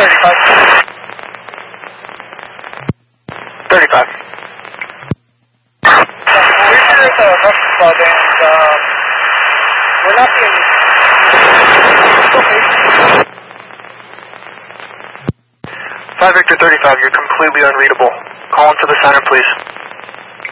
35. We're here at the Russian Club, and we're not being... 5 Victor 35, you're completely unreadable. Call into the center, please.